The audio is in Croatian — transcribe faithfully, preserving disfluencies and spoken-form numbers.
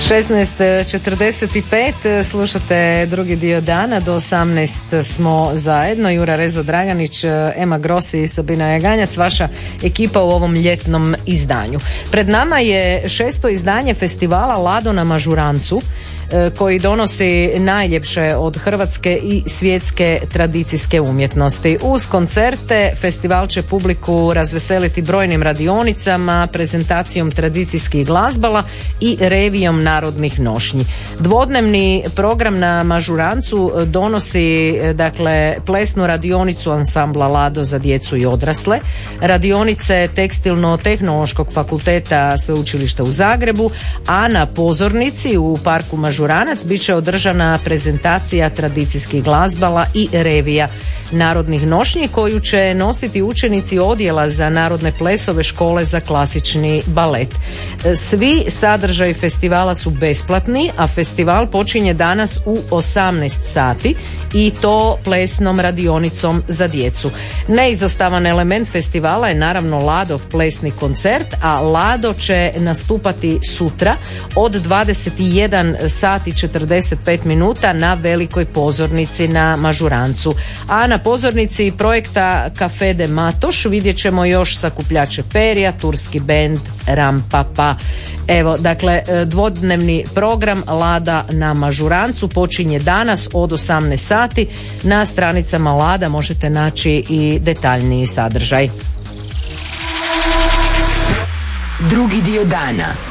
šesnaest četrdeset pet slušate drugi dio dana, do osamnaest smo zajedno. Jura Rezo Draganić, Ema Grossi i Sabina Jaganjac, vaša ekipa u ovom ljetnom izdanju. Pred nama je šesto izdanje festivala Lado na Mažurancu, koji donosi najljepše od hrvatske i svjetske tradicijske umjetnosti. Uz koncerte festival će publiku razveseliti brojnim radionicama, prezentacijom tradicijskih glazbala i revijom narodnih nošnji. Dvodnevni program na Mažurancu donosi dakle plesnu radionicu ansambla Lado za djecu i odrasle, radionice Tekstilno-tehnološkog fakulteta Sveučilišta u Zagrebu, a na pozornici u parku Mažuranac bit će održana prezentacija tradicijskih glazbala i revija narodnih nošnji koju će nositi učenici odjela za narodne plesove škole za klasični balet. Svi sadržaji festivala su besplatni, a festival počinje danas u osamnaest sati i to plesnom radionicom za djecu. Neizostavan element festivala je naravno Ladov plesni koncert, a Lado će nastupati sutra od dvadeset jedan sati i četrdeset pet minuta na velikoj pozornici na Mažurancu. A na pozornici projekta Cafe de Matoš vidjet ćemo još Sakupljače perja, turski bend Rampapa. Evo, dakle, dvodnevni program Lada na Mažurancu počinje danas od osamnaest sati. Na stranicama Lada možete naći i detaljniji sadržaj. Drugi dio dana.